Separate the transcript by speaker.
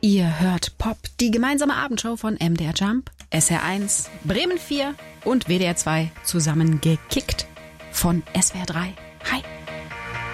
Speaker 1: Ihr hört Pop, die gemeinsame Abendshow von MDR Jump, SR1, Bremen 4 und WDR 2 zusammengekickt von SWR 3.